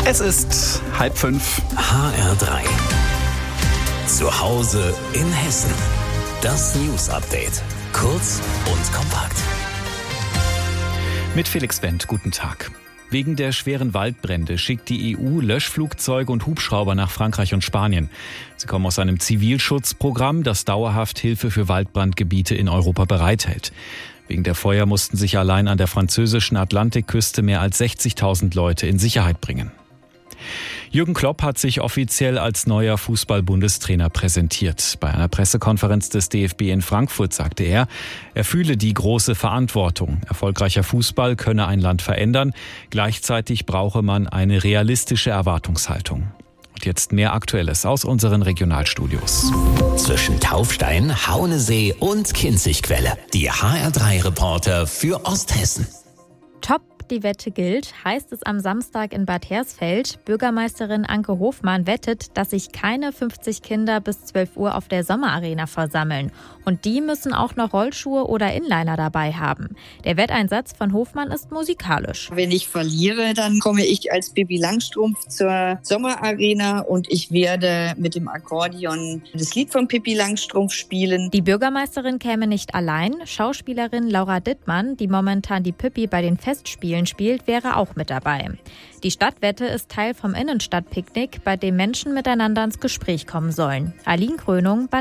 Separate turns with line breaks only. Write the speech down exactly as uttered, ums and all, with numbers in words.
Es ist halb fünf.
H R drei. Zu Hause in Hessen. Das News Update. Kurz und kompakt.
Mit Felix Wendt, guten Tag. Wegen der schweren Waldbrände schickt die E U Löschflugzeuge und Hubschrauber nach Frankreich und Spanien. Sie kommen aus einem Zivilschutzprogramm, das dauerhaft Hilfe für Waldbrandgebiete in Europa bereithält. Wegen der Feuer mussten sich allein an der französischen Atlantikküste mehr als sechzigtausend Leute in Sicherheit bringen. Jürgen Klopp hat sich offiziell als neuer Fußball-Bundestrainer präsentiert. Bei einer Pressekonferenz des D F B in Frankfurt sagte er, er fühle die große Verantwortung. Erfolgreicher Fußball könne ein Land verändern. Gleichzeitig brauche man eine realistische Erwartungshaltung. Und jetzt mehr Aktuelles aus unseren Regionalstudios.
Zwischen Taufstein, Haunesee und Kinzigquelle. Die H R drei Reporter für Osthessen.
Top, die Wette gilt, heißt es am Samstag in Bad Hersfeld. Bürgermeisterin Anke Hofmann wettet, dass sich keine fünfzig Kinder bis zwölf Uhr auf der Sommerarena versammeln. Und die müssen auch noch Rollschuhe oder Inliner dabei haben. Der Wetteinsatz von Hofmann ist musikalisch.
Wenn ich verliere, dann komme ich als Pippi Langstrumpf zur Sommerarena und ich werde mit dem Akkordeon das Lied von Pippi Langstrumpf spielen.
Die Bürgermeisterin käme nicht allein. Schauspielerin Laura Dittmann, die momentan die Pippi bei den Festspielen spielt, wäre auch mit dabei. Die Stadtwette ist Teil vom Innenstadtpicknick, bei dem Menschen miteinander ins Gespräch kommen sollen. Aline Krönung, Bad